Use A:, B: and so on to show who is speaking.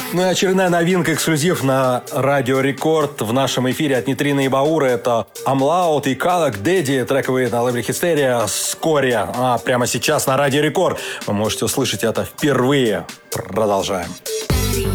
A: Ну и очередная новинка, эксклюзив на Радио Рекорд в нашем эфире от Нитрины и Баура. Это Амлаут и Калак Дэдди, трековые на лейбле Хистерия вскоре. Прямо сейчас на Радио Рекорд. Вы можете услышать это впервые. Продолжаем.